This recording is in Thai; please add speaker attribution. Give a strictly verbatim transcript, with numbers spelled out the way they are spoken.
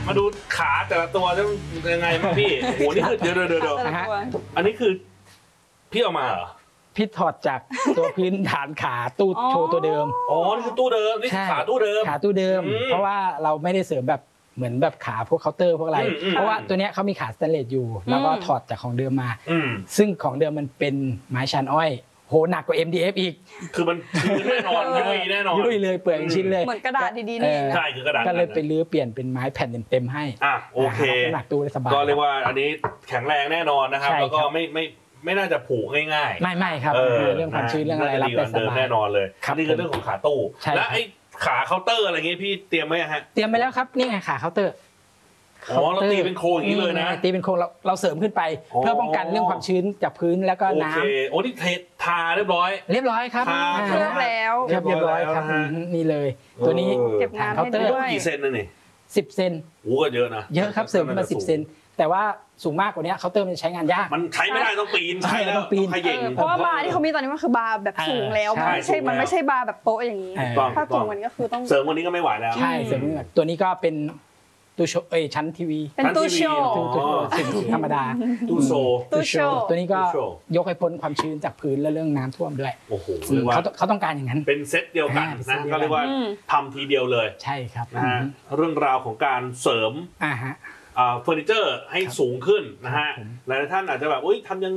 Speaker 1: มาดูขาแต่ละตัวจะยังไงบ้างพี่โอ้โหนี่คือเดี๋ยวเดี๋ยวเดี๋ยวอันนี้คือพี่เอามาเหรอ
Speaker 2: พี่ถอดจากตัวพื้นฐานขาตู้โชว์ตัวเดิม
Speaker 1: อ๋อนี่คือตู้เดิมนี่ขาตู้เดิม
Speaker 2: ขาตู้เดิมเพราะว่าเราไม่ได้เสริมแบบเหมือนแบบขาพวกเคาน์เตอร์พวกอะไรเพราะว่าตัวเนี้ยเขามีขาสแตนเลสอยู่แล้วก็ถอดจากของเดิมมาซึ่งของเดิมมันเป็นไม้ชันอ้อยโหหนักกว่า เอ็ม ดี เอฟ อีก
Speaker 1: คือมันแน่นอนยุ่ยแน่นอน
Speaker 2: ยุ่ยเลยเปลือยชิ้นเลย
Speaker 3: เหมือนกระดาษดีๆนี่
Speaker 1: ใช่คือกระดาษ
Speaker 2: ก็เลยไปรื้อเปลี่ยนเป็นไม้แผ่นเต็มๆให้
Speaker 1: อ่ะโอเค
Speaker 2: หนักตู้ได้สบาย
Speaker 1: ก็เรียกว่าอันนี้แข็งแรงแน่นอนนะครับแล้วก็ไม่ไม่ไม่น่าจะผูกง่าย
Speaker 2: ๆไม่ไม่ครับเรื่องความชื้นเรื่องอะไรรับได้สบาย
Speaker 1: แน่นอนเลยนี่คือเรื่องของขาตู้และไอ้ขาเคาน์เตอร์อะไรเงี้ยพี่เตรียมไว้ฮะ
Speaker 2: เตรียมไปแล้วครับนี่ไงขาเคาน์เตอร์
Speaker 1: อ๋อเราตีเป็นโครงอย่างนี้เลยนะ
Speaker 2: ตีเป็นโครงเราเราเสริมขึ้นไปเพื่อป้องกันเรื่องความชื้นจากพื้นแล้วก็น้ำ
Speaker 1: โอเคโอ้นี่เททาเรียบร้อย
Speaker 2: เรียบร้อยครับ
Speaker 3: เคลือบแล้ว
Speaker 2: เรียบร้อยครับนี่เลยตัวนี้
Speaker 3: เก็บงานให้ด้วย
Speaker 1: กี่เซนนึงนี่
Speaker 2: สิบเซน
Speaker 1: โอ้ก็เยอะนะ
Speaker 2: เยอะครับเสริมมาสิบเซนแต่ว่าสูงมากกว่านี้เคาน์เตอร์มันใช้งานยาก
Speaker 1: มันใช้ไม่ได้ต้องปีนใช่แล้วต้องปีน
Speaker 3: เพราะว่าบาร์ที่เขามีตอนนี้มันคือบาร์แบบสูงแล้วมันไม่ใช่มันไม่ใช่บาร์แบบโป๊ะอย่างนี้ถ้าสูงกว่านี้ก็คือต้อง
Speaker 1: เสริมวันนี้ก็ไม่ไหวแล้ว
Speaker 2: ใช่เสริมตัวนี้ก็เป็นตู้โชว์เอ้ยชั้นทีวี
Speaker 3: เป็นตู้โชว์
Speaker 2: ตู้โชว์สิ่งธรรมดา
Speaker 1: ตู้โชว์
Speaker 3: ตู้โชว์
Speaker 2: ตัวนี้ก็ยกให้พ้นความชื้นจากพื้นและเรื่องน้ำท่วมด้วย
Speaker 1: โอ้โห
Speaker 2: เขาเขาต้องการอย่างนั้น
Speaker 1: เป็นเซตเดียวกันนะก็เรียกว่าทำทีเดียวเลย
Speaker 2: ใช่ครับ
Speaker 1: นะฮะเรื่องราวของการเสริม
Speaker 2: อ่าฮะ
Speaker 1: เฟอร์นิเจอร์ให้สูงขึ้นนะฮะหลายท่านอาจจะแบบอุ้ยทำยัง